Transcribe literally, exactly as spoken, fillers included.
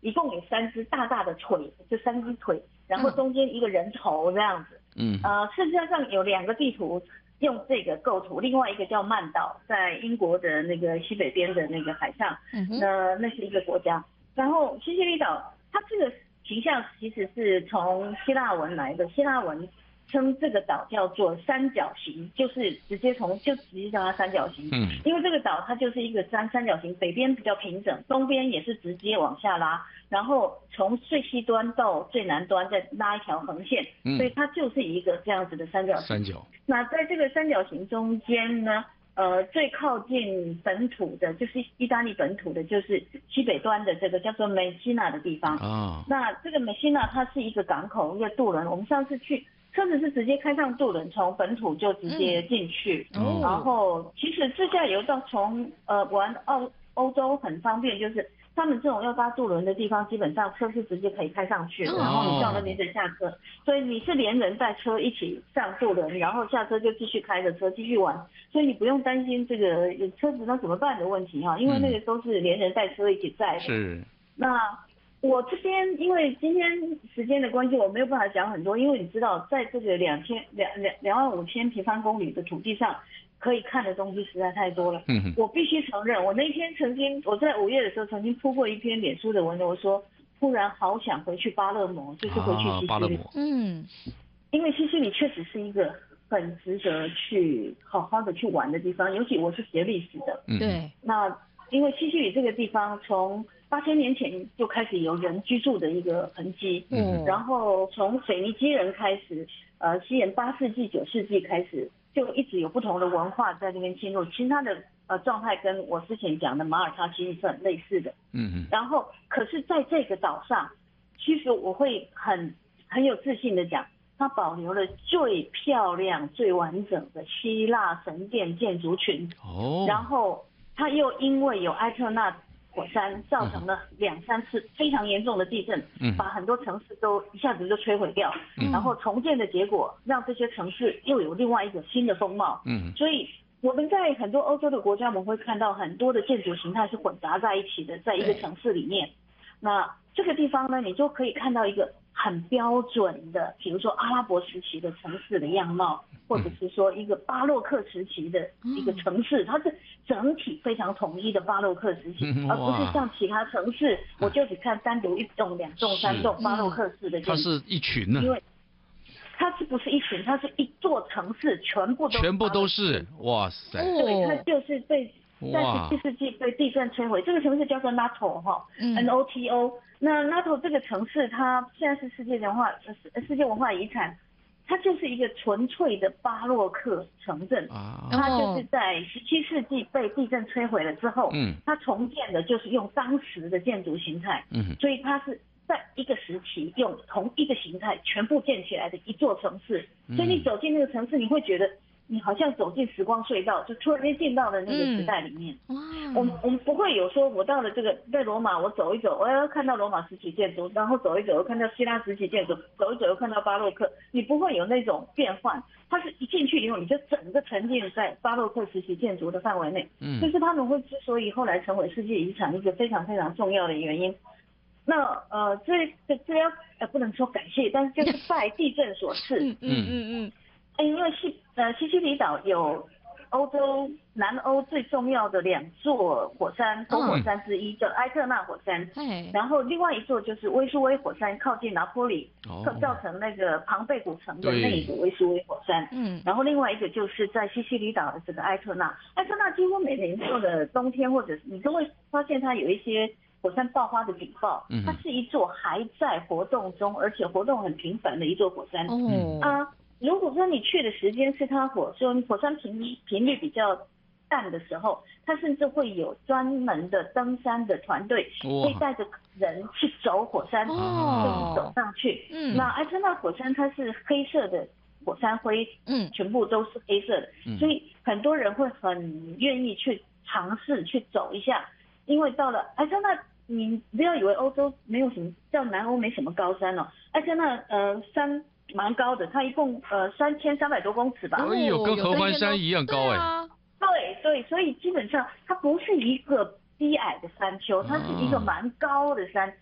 一共有三只大大的腿，就三只腿，然后中间一个人头这样子。嗯，呃，世界上有两个地图用这个构图，另外一个叫曼岛，在英国的那个西北边的那个海上，嗯、那那是一个国家。然后西西里岛，它这个形象其实是从希腊文来的，希腊文称这个岛叫做三角形，就是直接从就直接叫它三角形。嗯，因为这个岛它就是一个三三角形，北边比较平整，东边也是直接往下拉，然后从最西端到最南端再拉一条横线，嗯、所以它就是一个这样子的三角形。 三角。那在这个三角形中间呢？呃，最靠近本土的，就是意大利本土的，就是西北端的这个叫做梅西纳的地方。啊，那这个梅西纳它是一个港口，一个渡轮。我们上次去，车子是直接开上渡轮，从本土就直接进去。嗯、然后其实自驾游到从呃玩澳欧洲很方便，就是他们这种要搭渡轮的地方，基本上车是直接可以开上去的，然后你到那边再下车，所以你是连人带车一起上渡轮，然后下车就继续开着车继续玩，所以你不用担心这个车子那怎么办的问题哈，因为那个都是连人带车一起载的。 是。 那我这边因为今天时间的关系，我没有办法讲很多，因为你知道，在这个两千两两两万五千平方公里的土地上。可以看的东西实在太多了，嗯，我必须承认，我那天曾经我在五月的时候曾经铺过一篇脸书的文章，我说突然好想回去巴勒摩，就是回去西西里，啊、嗯，因为西西里确实是一个很值得去好好的去玩的地方，尤其我是学历史的， 嗯，对， 那因为西西里这个地方从八千年前就开始有人居住的一个痕迹，嗯，然后从腓尼基人开始，呃，西元八世纪九世纪开始。就一直有不同的文化在这边侵入，其实它的呃状态跟我之前讲的马耳他其实是很类似的。嗯嗯。然后，可是在这个岛上，其实我会很很有自信的讲，它保留了最漂亮、最完整的希腊神殿建筑群。哦。然后，它又因为有埃特纳火山造成了两三次非常严重的地震，嗯，把很多城市都一下子就摧毁掉，嗯，然后重建的结果让这些城市又有另外一个新的风貌，嗯，所以我们在很多欧洲的国家，我们会看到很多的建筑形态是混杂在一起的，在一个城市里面。那这个地方呢，你就可以看到一个很标准的，比如说阿拉伯时期的城市的样貌，或者是说一个巴洛克时期的一个城市，它是整体非常统一的巴洛克时期，而不是像其他城市，我就只看单独一栋、两栋、三栋巴洛克式的建筑。 它是一群呢， 因为它是不是一群？它是一座城市，全部都全部都是，哇塞！ 对，它就是被在十七世纪被地震摧毁。这个城市叫做 Nato 哈 ，N O T O。那 Nato 这个城市，它现在是世界文化世界文化遗产。它就是一个纯粹的巴洛克城镇，啊、它就是在十七世纪被地震摧毁了之后，嗯，它重建的就是用当时的建筑形态，嗯，所以它是在一个时期用同一个形态全部建起来的一座城市，嗯、所以你走进那个城市，你会觉得你好像走进时光隧道，就突然间进到了那个时代里面。哇、嗯！我们我们不会有说，我到了这个在罗马，我走一走，我要看到罗马时期建筑，然后走一走又看到希腊时期建筑，走一走又看到巴洛克，你不会有那种变换。它是一进去以后，你就整个沉浸在巴洛克时期建筑的范围内。嗯，这是他们会之所以后来成为世界遗产一个非常非常重要的原因。那呃，这这这要呃不能说感谢，但是就是拜地震所赐。嗯嗯嗯嗯。因为西呃西西里岛有欧洲南欧最重要的两座火山，活火山之一、嗯、叫埃特纳火山，然后另外一座就是威苏威火山，靠近拿坡里，哦、造成那个庞贝古城的那一个威苏威火山。嗯，然后另外一个就是在西西里岛的这个埃特纳，埃特纳几乎每年做的冬天或者你都会发现它有一些火山爆发的警报，嗯、它是一座还在活动中，而且活动很频繁的一座火山。哦啊。如果说你去的时间是它火山火山频频率比较淡的时候，它甚至会有专门的登山的团队，会带着人去走火山，哦，走上去。嗯，那埃特纳火山它是黑色的火山灰，嗯，全部都是黑色的，嗯、所以很多人会很愿意去尝试去走一下，因为到了埃特纳，你不要以为欧洲没有什么，叫南欧没什么高山哦，埃特纳呃山。蛮高的，它一共呃三千三百多公尺吧。 哎呦，跟合欢山一样高哎、欸。 对对，所以基本上它不是一个低矮的山丘，它是一个蛮高的山。